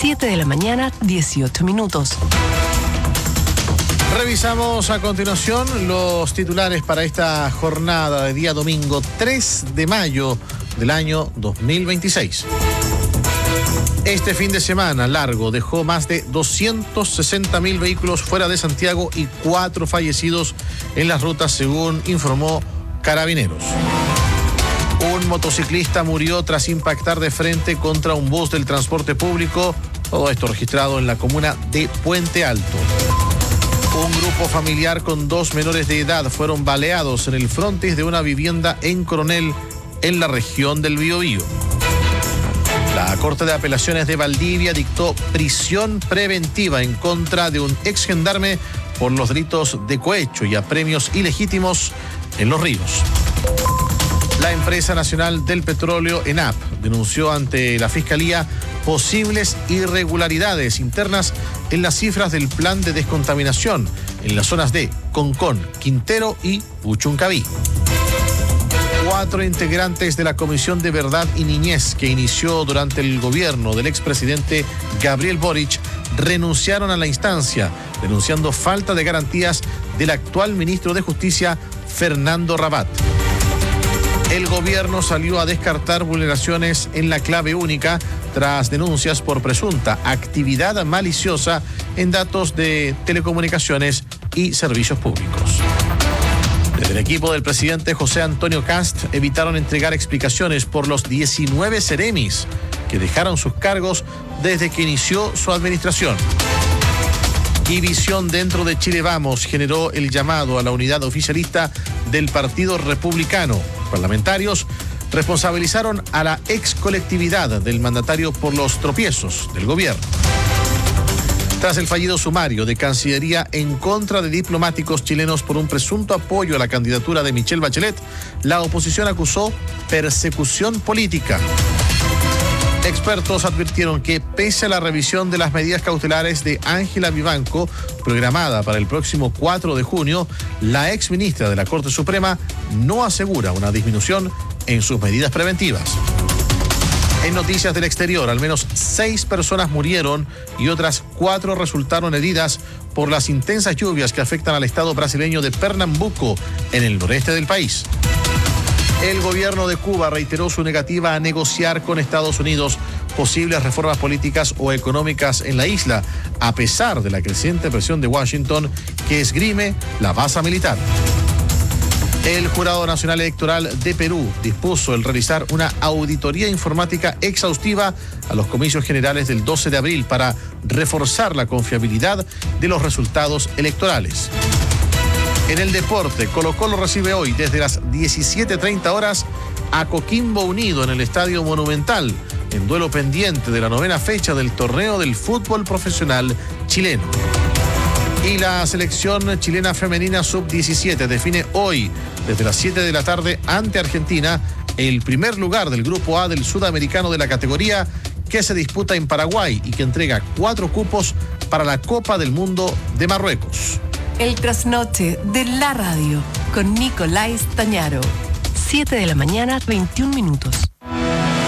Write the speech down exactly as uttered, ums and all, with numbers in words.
siete de la mañana, dieciocho minutos. Revisamos a continuación los titulares para esta jornada de día domingo tres de mayo del año dos mil veintiséis. Este fin de semana largo dejó más de doscientos sesenta mil vehículos fuera de Santiago y cuatro fallecidos en las rutas, según informó Carabineros. Un motociclista murió tras impactar de frente contra un bus del transporte público, todo esto registrado en la comuna de Puente Alto. Un grupo familiar con dos menores de edad fueron baleados en el frontis de una vivienda en Coronel, en la región del Biobío. La Corte de Apelaciones de Valdivia dictó prisión preventiva en contra de un ex gendarme por los delitos de cohecho y apremios ilegítimos en Los Ríos. La empresa nacional del petróleo, ENAP, denunció ante la Fiscalía posibles irregularidades internas en las cifras del plan de descontaminación en las zonas de Concón, Quintero y Puchuncaví. Cuatro integrantes de la Comisión de Verdad y Niñez que inició durante el gobierno del expresidente Gabriel Boric renunciaron a la instancia, denunciando falta de garantías del actual ministro de Justicia, Fernando Rabat. El gobierno salió a descartar vulneraciones en la clave única tras denuncias por presunta actividad maliciosa en datos de telecomunicaciones y servicios públicos. Desde el equipo del presidente José Antonio Kast evitaron entregar explicaciones por los diecinueve seremis que dejaron sus cargos desde que inició su administración. División dentro de Chile Vamos generó el llamado a la unidad oficialista del Partido Republicano. Parlamentarios responsabilizaron a la ex colectividad del mandatario por los tropiezos del gobierno. Tras el fallido sumario de Cancillería en contra de diplomáticos chilenos por un presunto apoyo a la candidatura de Michelle Bachelet, la oposición acusó persecución política. Expertos advirtieron que, pese a la revisión de las medidas cautelares de Ángela Vivanco, programada para el próximo cuatro de junio, la exministra de la Corte Suprema no asegura una disminución en sus medidas preventivas. En noticias del exterior, al menos seis personas murieron y otras cuatro resultaron heridas por las intensas lluvias que afectan al estado brasileño de Pernambuco, en el noreste del país. El gobierno de Cuba reiteró su negativa a negociar con Estados Unidos posibles reformas políticas o económicas en la isla, a pesar de la creciente presión de Washington que esgrime la base militar. El Jurado Nacional Electoral de Perú dispuso el realizar una auditoría informática exhaustiva a los comicios generales del doce de abril para reforzar la confiabilidad de los resultados electorales. En el deporte, Colo-Colo recibe hoy desde las diecisiete treinta horas a Coquimbo Unido en el Estadio Monumental, en duelo pendiente de la novena fecha del torneo del fútbol profesional chileno. Y la selección chilena femenina sub diecisiete define hoy, desde las siete de la tarde, ante Argentina, el primer lugar del Grupo A del Sudamericano de la categoría, que se disputa en Paraguay y que entrega cuatro cupos para la Copa del Mundo de Marruecos. El trasnoche de la radio con Nicolás Tañaro. siete de la mañana, veintiún minutos.